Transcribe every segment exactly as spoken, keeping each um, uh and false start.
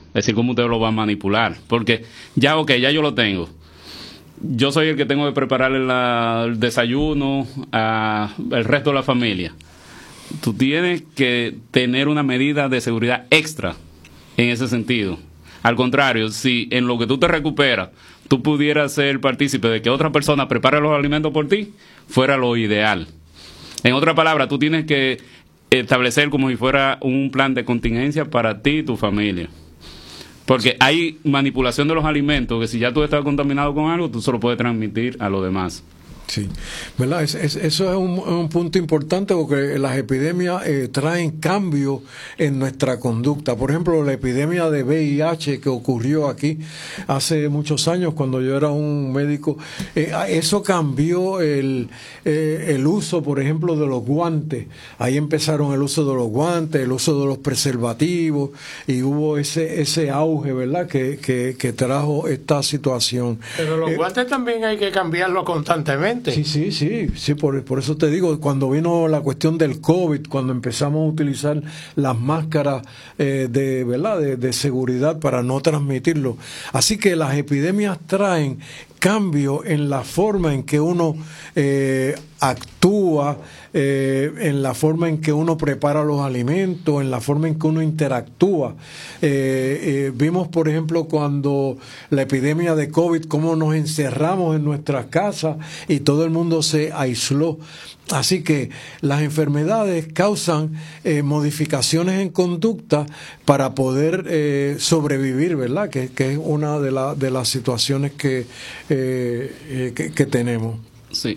Es decir, cómo usted lo va a manipular. Porque ya, ok, ya yo lo tengo. Yo soy el que tengo que prepararle la, el desayuno a el resto de la familia. Tú tienes que tener una medida de seguridad extra en ese sentido. Al contrario, si en lo que tú te recuperas, tú pudieras ser partícipe de que otra persona prepare los alimentos por ti, fuera lo ideal. En otras palabras, tú tienes que establecer como si fuera un plan de contingencia para ti y tu familia. Porque hay manipulación de los alimentos que si ya tú estás contaminado con algo, tú solo puedes transmitir a los demás. Sí, ¿verdad? Es, es, eso es un, un punto importante porque las epidemias eh, traen cambios en nuestra conducta. Por ejemplo, la epidemia de V I H que ocurrió aquí hace muchos años cuando yo era un médico, eh, eso cambió el, eh, el uso, por ejemplo, de los guantes. Ahí empezaron el uso de los guantes, el uso de los preservativos y hubo ese ese auge, ¿verdad? Que, que, que trajo esta situación. Pero los eh, guantes también hay que cambiarlos constantemente. Sí, sí, sí, sí por, por eso te digo, cuando vino la cuestión del COVID, cuando empezamos a utilizar las máscaras eh, de, ¿verdad? De, de seguridad para no transmitirlo. Así que las epidemias traen cambio en la forma en que uno eh, actúa, eh, en la forma en que uno prepara los alimentos, en la forma en que uno interactúa. Eh, eh, vimos, por ejemplo, cuando la epidemia de COVID, cómo nos encerramos en nuestras casas y todo el mundo se aisló. Así que las enfermedades causan eh, modificaciones en conducta para poder eh, sobrevivir, ¿verdad? Que, que es una de, la, de las situaciones que, eh, eh, que, que tenemos. Sí.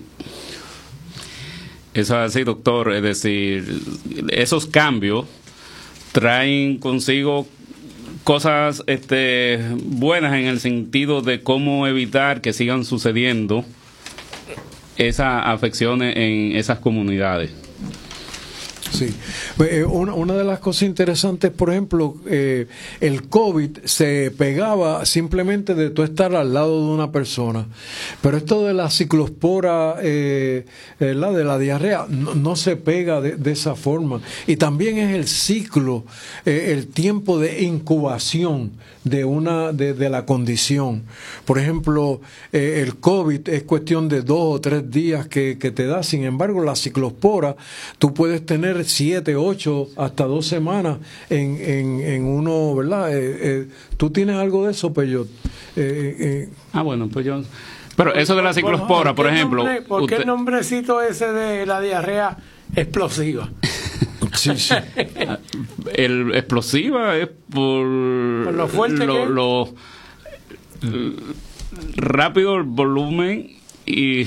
Eso es así, doctor. Es decir, esos cambios traen consigo cosas este, buenas en el sentido de cómo evitar que sigan sucediendo esas afecciones en esas comunidades. Sí. Una, una de las cosas interesantes, por ejemplo, eh, el COVID se pegaba simplemente de tú estar al lado de una persona, pero esto de la ciclospora, eh, eh, la de la diarrea, no, no se pega de, de esa forma. Y también es el ciclo, eh, el tiempo de incubación de una de, de la condición. Por ejemplo, eh, el COVID es cuestión de dos o tres días que, que te da. Sin embargo, la ciclospora, tú puedes tener siete, ocho, hasta dos semanas en, en, en uno, ¿verdad? Eh, eh, ¿Tú tienes algo de eso, Peyot? Eh, eh, ah, bueno, pues yo... Pero eso de la ciclospora, por ejemplo... Nombre, ¿Por qué usted... el nombrecito ese de la diarrea explosiva? Sí, sí. El explosiva es por, por lo fuerte lo, que lo rápido el volumen y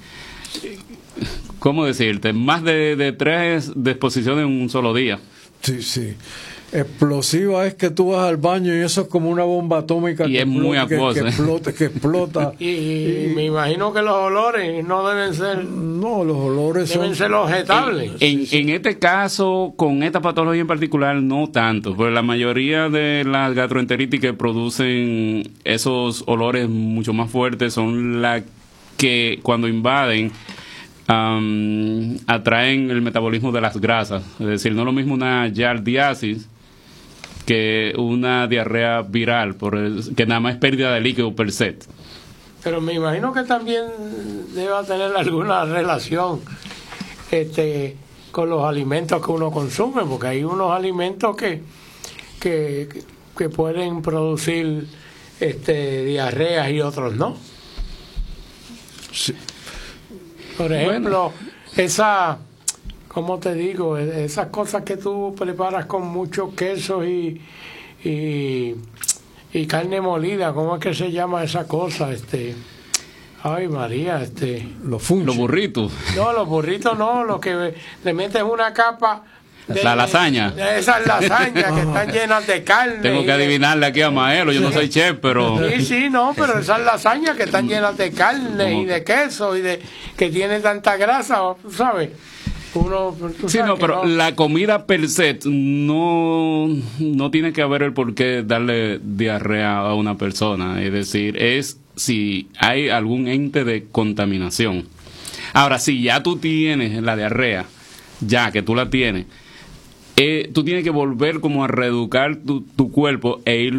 ¿cómo decirte? Más de, de tres disposiciones en un solo día. Sí, sí. Explosiva es que tú vas al baño y eso es como una bomba atómica y que, es muy explota, que, que explota, que explota. y, y, y me imagino que los olores no deben ser no los olores deben son, ser objetables. En, en, en este caso, con esta patología en particular, no tanto, porque la mayoría de las gastroenteritis que producen esos olores mucho más fuertes son las que cuando invaden um, atraen el metabolismo de las grasas. Es decir, no es lo mismo una yardiasis que una diarrea viral, por el, que nada más es pérdida de líquido per se. Pero me imagino que también debe tener alguna relación este, con los alimentos que uno consume, porque hay unos alimentos que que, que pueden producir este, diarreas y otros no. Sí. Por ejemplo, bueno. esa... ¿Cómo te digo? Esas cosas que tú preparas con mucho queso y, y, y carne molida, ¿cómo es que se llama esa cosa? Este, ay, María, este... Los funchos. Los burritos. No, los burritos no, lo que le metes una capa... De, la lasaña. De esas lasañas que están llenas de carne. Tengo que adivinarle aquí a Maelo, yo no soy chef, pero... Sí, sí, no, pero esas lasañas que están llenas de carne y de queso y de que tienen tanta grasa, ¿sabes? Uno, sí, no, pero no. La comida per se no, no tiene que haber el por qué darle diarrea a una persona. Es decir, es si hay algún ente de contaminación. Ahora, si ya tú tienes la diarrea, ya que tú la tienes, eh, tú tienes que volver como a reeducar tu, tu cuerpo e ir